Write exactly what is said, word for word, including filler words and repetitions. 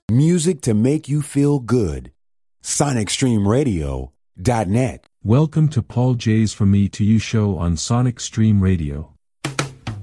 Music to make you feel good. Sonic Stream Radio dot net. Welcome to Paul J's From Me to You show on Sonic Stream Radio.